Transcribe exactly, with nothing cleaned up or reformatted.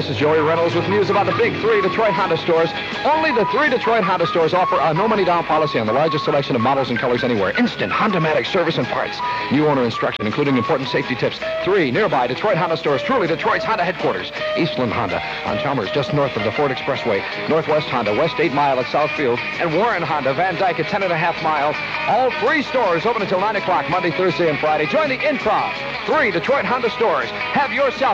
This is Joey Reynolds with news about the big three Detroit Honda stores. Only the three Detroit Honda stores offer a no-money-down policy on the largest selection of models and colors anywhere. Instant Honda-matic service and parts. New owner instruction, including important safety tips. Three nearby Detroit Honda stores. Truly Detroit's Honda headquarters. Eastland Honda on Chalmers, just north of the Ford Expressway. Northwest Honda, West eight Mile at Southfield. And Warren Honda, Van Dyke at ten and a half miles. All three stores open until nine o'clock Monday, Thursday, and Friday. Join the in-crowd. Three Detroit Honda stores. Have yourself